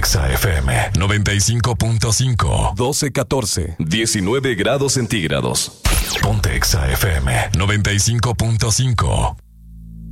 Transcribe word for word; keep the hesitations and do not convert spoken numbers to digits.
Exa F M noventa y cinco punto cinco. doce catorce. diecinueve grados centígrados. Ponte Exa F M noventa y cinco punto cinco.